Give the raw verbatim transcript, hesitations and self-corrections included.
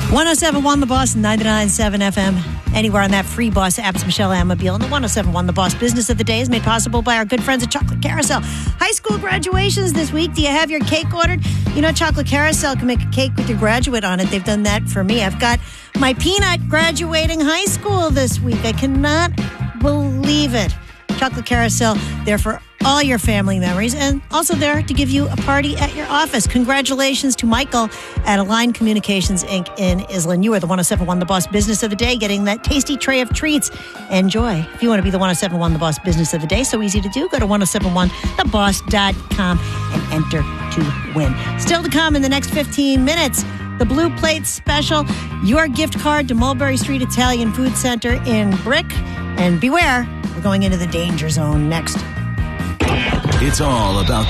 one oh seven point one The Boss, ninety-nine point seven F M. Anywhere on that free Boss app. It's Michelle Amabile. And the one oh seven point one The Boss business of the day is made possible by our good friends at Chocolate Carousel. High school graduations this week. Do you have your cake ordered? You know, Chocolate Carousel can make a cake with your graduate on it. They've done that for me. I've got my peanut graduating high school this week. I cannot believe it. Chocolate Carousel, there for all your family memories, and also there to give you a party at your office. Congratulations to Michael at Align Communications, Incorporated in Islin. You are the one oh seven point one The Boss business of the day, getting that tasty tray of treats. Enjoy. If you want to be the one oh seven point one The Boss business of the day, so easy to do, go to ten seventy-one the boss dot com and enter to win. Still to come in the next fifteen minutes, the Blue Plate Special, your gift card to Mulberry Street Italian Food Center in Brick. And beware, we're going into the danger zone next. It's all about